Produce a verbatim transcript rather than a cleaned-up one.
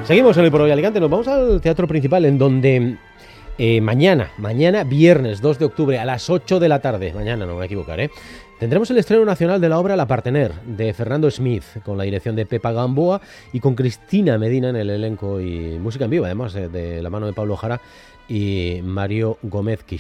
Seguimos en el Poro y Alicante, nos vamos al Teatro Principal, en donde eh, mañana, mañana viernes dos de octubre a las ocho de la tarde, mañana no me voy a equivocar, ¿eh? tendremos el estreno nacional de la obra La Partener, de Fernando Smith, con la dirección de Pepa Gamboa y con Cristina Medina en el elenco y música en vivo, además eh, de la mano de Pablo Jara y Mario Gómez Quixote.